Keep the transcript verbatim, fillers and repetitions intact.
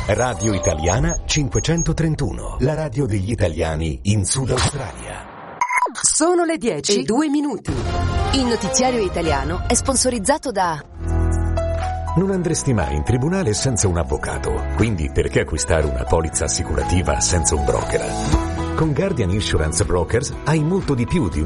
Radio Italiana cinquecentotrentuno, la radio degli italiani in Sud Australia. Sono le dieci e due minuti. Il notiziario italiano è sponsorizzato da... Non andresti mai in tribunale senza un avvocato, quindi perché acquistare una polizza assicurativa senza un broker? Con Guardian Insurance Brokers hai molto di più di un